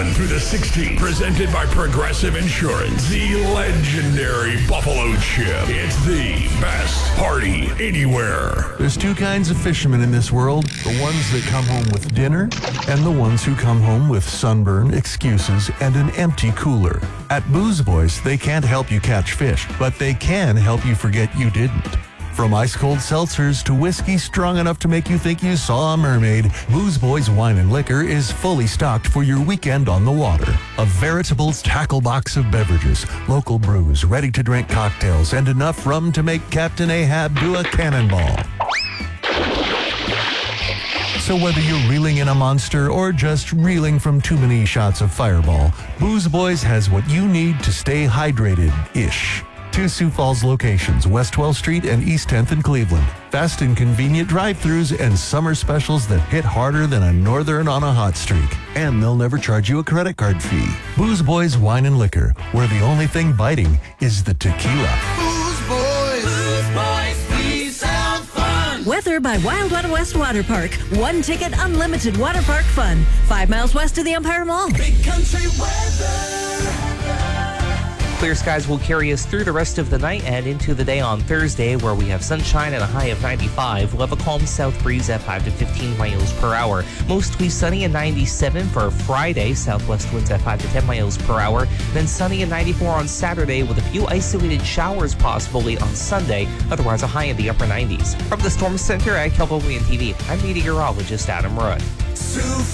through the 16th, presented by Progressive Insurance, the legendary Buffalo Chip. It's the best party anywhere. There's two kinds of fishermen in this world. The ones that come home with dinner and the ones who come home with sunburn, excuses, and an empty cooler. At Booze Boys, they can't help you catch fish, but they can help you forget you didn't. From ice-cold seltzers to whiskey strong enough to make you think you saw a mermaid, Booze Boys Wine and Liquor is fully stocked for your weekend on the water. A veritable tackle box of beverages, local brews, ready-to-drink cocktails, and enough rum to make Captain Ahab do a cannonball. So whether you're reeling in a monster or just reeling from too many shots of Fireball, Booze Boys has what you need to stay hydrated-ish. 2 Sioux Falls locations, West 12th Street and East 10th in Cleveland. Fast and convenient drive-thrus and summer specials that hit harder than a northern on a hot streak. And they'll never charge you a credit card fee. Booze Boys Wine and Liquor, where the only thing biting is the tequila. Booze Boys. Booze Boys, please sound fun. Weather by Wild Wild West Water Park. 1 ticket, unlimited water park fun. 5 miles west of the Empire Mall. Big country weather. Clear skies will carry us through the rest of the night and into the day on Thursday, where we have sunshine and a high of 95. We'll have a calm south breeze at 5 to 15 miles per hour. Mostly sunny and 97 for Friday. Southwest winds at 5 to 10 miles per hour. Then sunny and 94 on Saturday with a few isolated showers possible late on Sunday. Otherwise, a high in the upper 90s. From the Storm Center at Kelvin TV, I'm meteorologist Adam Rudd.